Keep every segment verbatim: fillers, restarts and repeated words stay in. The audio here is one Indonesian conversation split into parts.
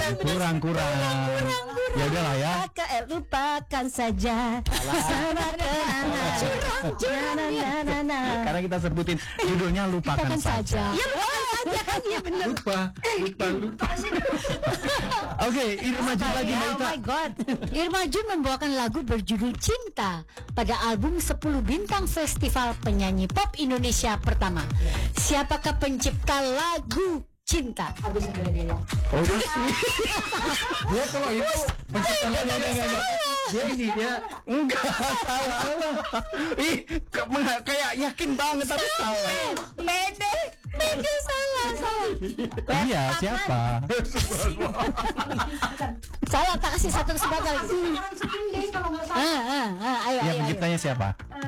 kurang kurang. Ya udahlah ya. Lupakan, eh, lupakan saja. Sama kenangan. Karena kita sebutin judulnya lupakan, Lupakan saja. saja. Ya lupakan saja kan ya benar. Lupa, lupa, lupa. Oke, Irma Jun lagi Mbak Oh Ita. my god. Irma Jun membawakan lagu berjudul Cinta pada album sepuluh Bintang Festival Penyanyi Pop Indonesia pertama. Siapakah pencipta lagu Cinta? Habis ada dia. Oh, dia dia kalau itu penciptanya dia enggak dia ini dia Enggak salah. Ih, ke- meng- kayak yakin banget tapi salah. Pede, pede salah, salah. Iya, siapa? Salah, tak kasih satu kesempatan. Ah, ah, ah, ayo, Ya, ayo, ayo. penciptanya siapa?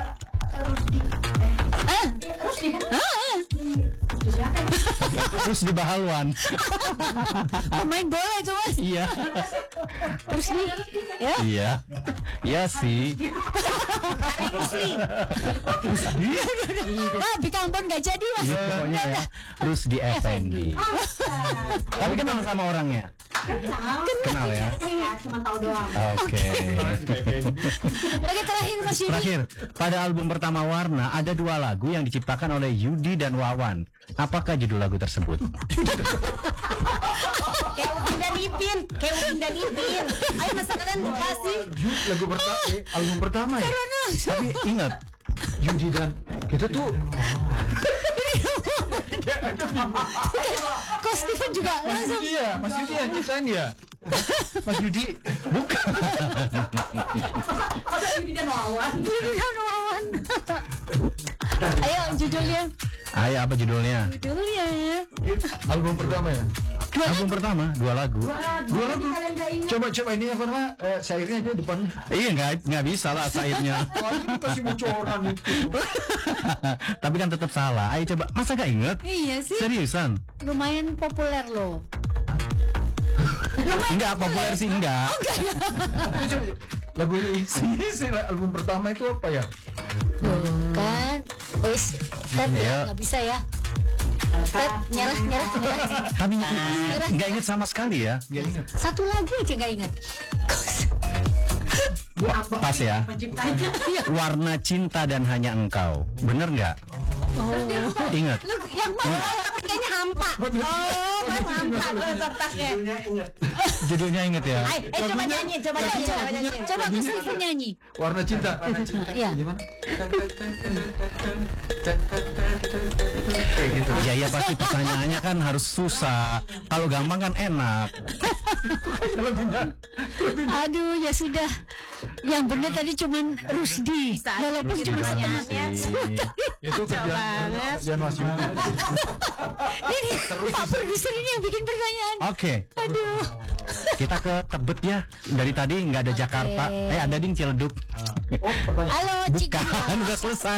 Ah, ah, ah. Terus di Bahalwan. Pemain bola itu mas. Iya. Terus nih, ya. Iya. Iya sih. Ah, di kampung nggak jadi mas. Iya, pokoknya ya. Terus di Effendi. Tapi kenal sama orangnya? Kenal ya? Cuma tahu doang. Oke. Oke, terakhir mas Yudi. Terakhir, pada album pertama Warna ada dua lagu yang diciptakan oleh Yudi dan Wawan. Apakah judul lagu tersebut? Kayak Udin dan Ipin, kayak Udin dan Ipin. Ayo mas kalian kasih. lagu pertama, eh, album pertama ya. Tapi ingat, Yudi dan kita tuh Kok Steven juga langsung. iya, Mas Yudi yang ciptain ya. Mas Yudi bukan. Yudi dan Wawan. Ayo judulnya. ayo apa judulnya? Judulnya. Album pertama ya. Album pertama, dua lagu. Dua lagu. Coba coba ini apa nama? Eh, syairnya aja depan. Iya, nggak nggak bisa lah sairnya. Oh, ini kasih bocoran itu. Tapi kan tetap salah. Ayo coba, masa gak inget? Iya sih. Seriusan? Lumayan populer loh. Enggak populer sih enggak. Ini coba, lagu ini sih sih, album pertama itu apa ya? Kan, wis, Ted Iya. nggak bisa ya. Ted nyerah, nyerah, nyerah. Tapi nggak inget sama sekali ya. Satu lagu aja nggak ingat. Pas ya. Warna cinta dan hanya engkau. Bener nggak? Ingat. Lu yang mana? Kayaknya hampa. Oh, kan hampa tuh kertasnya. Judulnya inget ya. Ayo, eh coba nyanyi, coba nyanyi, coba nyanyi. Coba aku Steven nyanyi. Warna cinta. Warna cinta. Iya. Gimana? Kayak gitu. Ya ya pasti pertanyaannya kan harus susah. Kalau gampang kan enak. Aduh, ya sudah. Yang benar tadi cuman Rusdi. Walaupun cuma setengahnya. Itu kerjaan kerjaan Mas Yudi. Ini Pak produser ini yang bikin pertanyaan. Oke. Aduh. Kita ke Tebet ya. Dari tadi nggak ada Jakarta. Eh ada ding Ciledug. Halo, Bukan, Ciguria. udah selesai.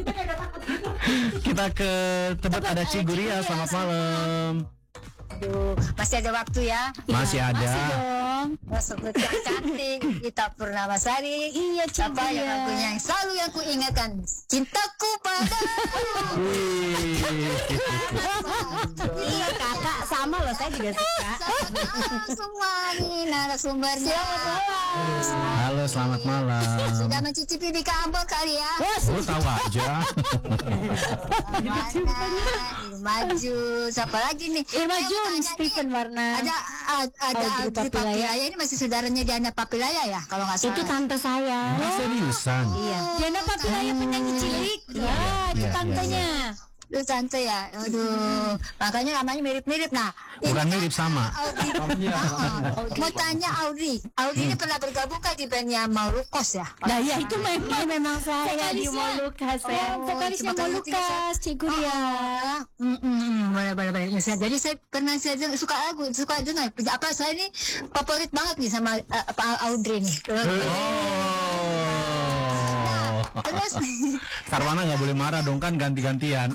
Kita ke Tebet ada Ciguria. Selamat malam. Aduh, masih ada waktu ya. Masih ada. Masih dong. Masuk ke yang cantik, kita Purnamasari. Iya, Apa Ciguria. yang lagunya yang selalu yang ku ingatkan, cintaku padamu. Iya kakak, sama loh, saya juga suka. Semua nih narasumbernya. Halo, selamat malam. Sudah mencicipi di kampung kali ya. Lu tahu aja. Mana? Maju. Siapa lagi nih? Irma Yang Jun, tanya Stephen nih, Warna. Ada ada ada Audrey Audrey Papilaya. Papilaya. Ini masih saudaranya Diana Papilaya ya kalau nggak salah. Itu tante saya. Ah, seriusan? Iya. Diana Papilaya penyanyi cilik. Ya, itu Iya, tantenya. Lu tante ya, aduh, makanya namanya mirip-mirip. Nah, Bukan ini mirip, sama. Audrey. Oh, mau tanya Audrey, Audrey ini pernah bergabung kan di bandnya Maulukos ya? Nah, ya itu memang memang saya di Vokalisnya. Molukas ya. Oh, Vokalisnya cuma kalau Molukas, Ciguria. Hmm, hmm, boleh, boleh, boleh. Jadi saya pernah saya dengar- suka lagu, suka dengar. Apa saya ini favorit banget nih sama uh, Pak Audrey nih. Oh. Terus Sarwana nggak boleh marah dong, kan ganti-gantian.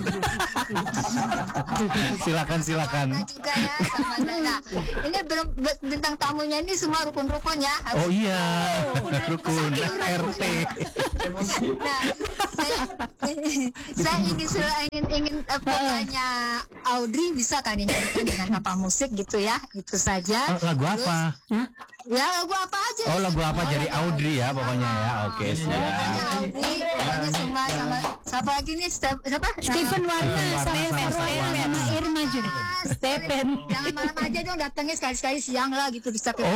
Silakan silakan. Nah, juga ya sama Nana. Ini belum be- bintang tamunya ini semua rukun-rukun ya. Oh iya, rukun R T. Nah, saya, saya ingin ingin ingin uh, pokoknya Audrey bisa kan dinyanyikan dengan apa musik gitu ya, itu saja. Oh, lagu Terus, apa? ya lagu apa aja. Oh, lagu apa? Oh, Jadi lagu Audrey ya pokoknya ya. Oke, siap. Pokoknya Audrey, pokoknya semua sama siapa lagi nih? Siapa? Stephen Warna Warna sama sama Stephen Warna. sama Irma Jun. Stephen. Jangan malam aja dong, datangnya sekali-sekali siang lah gitu bisa ke. Oh,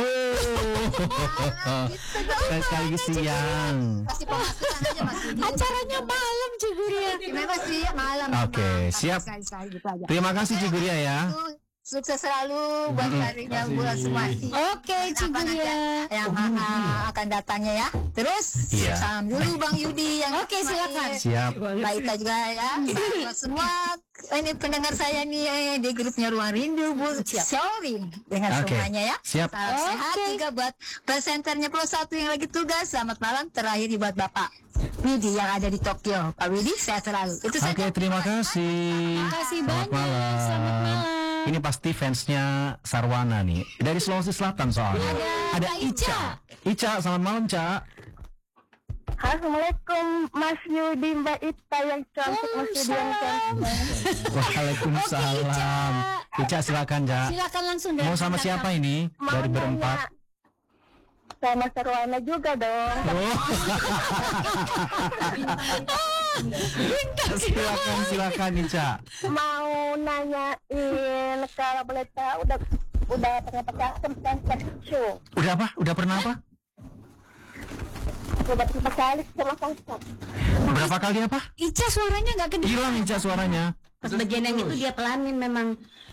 Gitu dong. sekali siang. Kasih pemasukan aja Mas Yudi. Acaranya malam Ciguria. Gimana sih malam? Oke, Malam. siap. Sekali-sekali gitu aja. Terima kasih Ciguria ya. Sukses selalu buat karirnya buat semua sih. Oke, Ciguria. Yang uh, akan datangnya ya. Terus Iya. salam dulu Bang Yudi yang Oke, silakan. Siap. Baik juga ya. Buat semua ini pendengar saya nih eh, di grupnya Ruang Rindu Bu. Sorry dengan Oke. semuanya ya. Siap. Salam sehat juga buat presenternya Pro satu yang lagi tugas. Selamat malam terakhir buat Bapak Widi yang ada di Tokyo. Pak Widi sehat selalu. Itu saja. Oke, terima kasih. Terima kasih Selamat banyak. malam. Selamat malam. Ini pasti fansnya Sarwana nih. Dari Sulawesi Selatan soalnya. Ada Kak Ica. Ica, selamat malam, Ca. Assalamualaikum Mas Yudi, Mbak Ita yang cantik, Mas Yudi yang cantik. Waalaikumsalam. Ica, silakan, Ca. Silakan langsung dari Mau sama bintang siapa tamu. ini? Mau Dari berempat. nanya sama Sarwana juga dong. Oh. silakan, silakan, Ica. Mau nanyain kalau boleh tahu udah udah pernah pakai kan show. Udah apa? Udah pernah apa? Udah berapa kali sama konsep. Berapa kali apa? Ica suaranya nggak gede. Hilang Ica suaranya. Pas bagian yang itu dia pelanin memang.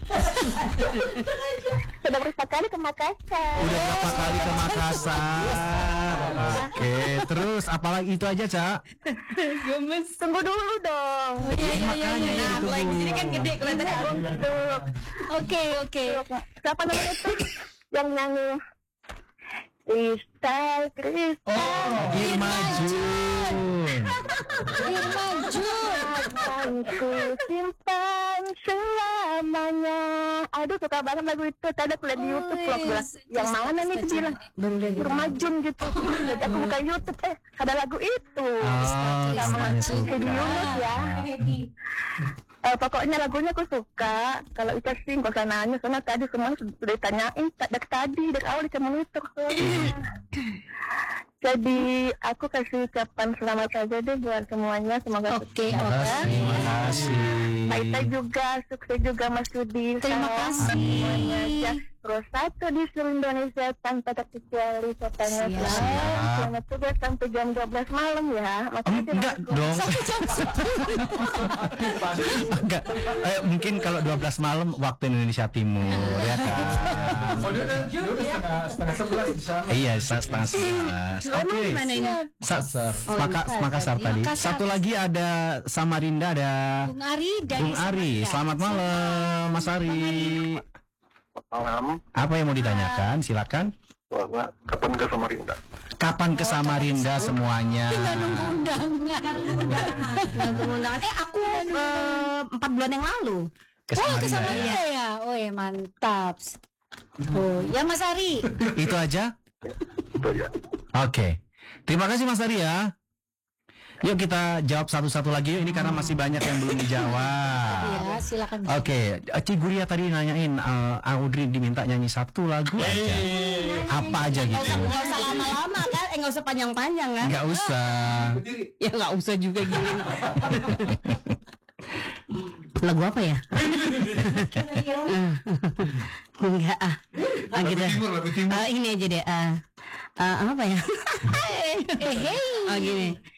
Sudah berapa kali ke Makassar. Udah berapa kali ke Makassar? Oke, terus apalagi itu aja, Ca? Gemes. Tunggu dulu dong. Iya, iya, iya, iya. Nah, mulai di sini kan gede kelihatannya. Oke, oke. Siapa namanya itu yang nyanyi Kristal, Kristal. Irma Jun. Irma Jun. Akan ku simpan selamanya. Aduh suka banget lagu itu. Tadi aku lihat di YouTube vlog bilang, yang mana nih itu bilang Irma Jun gitu. Jadi aku buka YouTube eh ada lagu itu. Oh, Sama istilahnya suka. Hedi Yunus ya. Eh, pokoknya lagunya aku suka. Kalau Ica sih gak usah nanya, soalnya tadi semuanya sudah ditanyain dari tadi, dari awal Ica monitor. Jadi aku kasih ucapan selamat saja deh buat semuanya. Semoga Oke, Terima oke. kasih. Terima kasih. Mbak Ita juga, sukses juga Mas Yudi. Terima Salam kasih. semuanya aja. Pro satu di seluruh Indonesia tanpa terkecuali katanya. Siap. Selamat Selamat juga sampai jam dua belas malam ya. Oh, Makasih enggak Mas. dong. Enggak. Eh, mungkin kalau dua belas malam waktu Indonesia Timur, ya kan? Oh, dia udah, dia udah setengah, setengah sebelas di sana. Iya, setengah sebelas. Oke. Gimana ini? Sa- Maka Makassar tadi. Makassar. Satu lagi ada Samarinda, ada Bung Ari dari Bung Ari. Samarinda. Selamat malam, Mas Ari. Malam, Apa yang mau ditanyakan? Silakan. bahwa kapan ke Samarinda? Kapan ke Samarinda semuanya? Tinggal nunggu undangan. Nunggu undangan. Eh aku eh, empat bulan yang lalu. Ke Oh, ke Samarinda. ya? Samarinda ya. Oh, ya mantap. Oh, ya Mas Ari. Itu aja? Itu ya. Oke. Terima kasih Mas Ari ya. Yuk kita jawab satu-satu lagi yuk. Ini karena masih banyak yang belum dijawab. Ya, silakan. Oke, Ciguria tadi nanyain uh, Audrey diminta nyanyi satu lagu aja. Apa aja gitu? Nggak usah lama-lama kan? Eh nggak usah panjang-panjang kan? Nggak usah. Ya nggak usah juga gini. Lagu apa ya? Enggak ah. Ah gitu. Timur, lagu timur. Ah, ini aja deh. Ah, ah, apa ya? Oh gini.